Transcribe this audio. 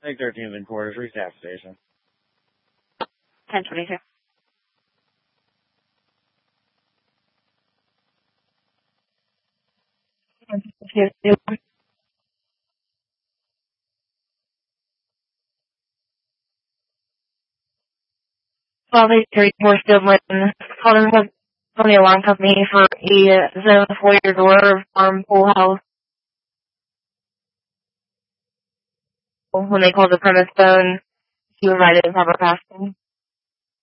Take 13th and quarters, restaff station. 1022. Well, they more Stillman calling from the alarm company for a zone 4 door farm pool house. When they called the premise phone, she provided proper passing.